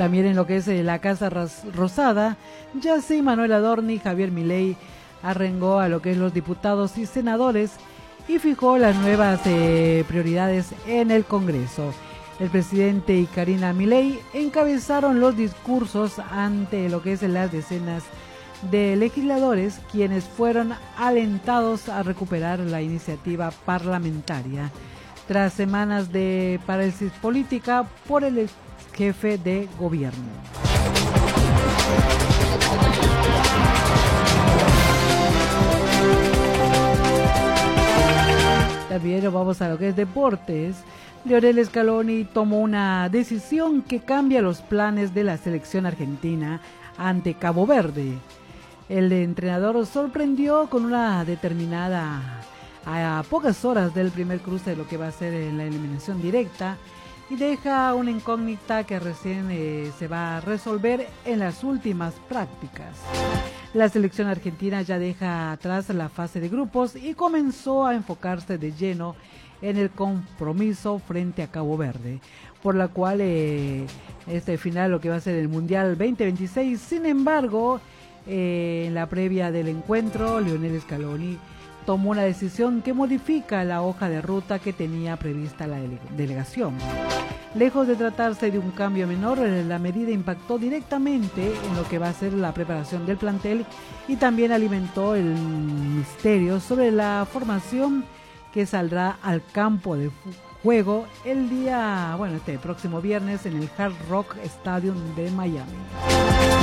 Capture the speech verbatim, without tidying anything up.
También en lo que es eh, la Casa Rosada, ya sí Manuel Adorni y Javier Milei arrengó a lo que es los diputados y senadores y fijó las nuevas eh, prioridades en el Congreso. El presidente y Karina Milei encabezaron los discursos ante lo que es las decenas de legisladores, quienes fueron alentados a recuperar la iniciativa parlamentaria tras semanas de parálisis política por el jefe de gobierno. También vamos a lo que es deportes. Lionel Scaloni tomó una decisión que cambia los planes de la selección argentina ante Cabo Verde. El entrenador sorprendió con una determinada a pocas horas del primer cruce de lo que va a ser en la eliminación directa y deja una incógnita que recién eh, se va a resolver en las últimas prácticas. La selección argentina ya deja atrás la fase de grupos y comenzó a enfocarse de lleno en el compromiso frente a Cabo Verde, por la cual eh, este final lo que va a ser el Mundial veinte veintiséis. Sin embargo, eh, en la previa del encuentro, Lionel Scaloni tomó una decisión que modifica la hoja de ruta que tenía prevista la dele- delegación. Lejos de tratarse de un cambio menor, la medida impactó directamente en lo que va a ser la preparación del plantel y también alimentó el misterio sobre la formación que saldrá al campo de juego el día, bueno, este próximo viernes en el Hard Rock Stadium de Miami.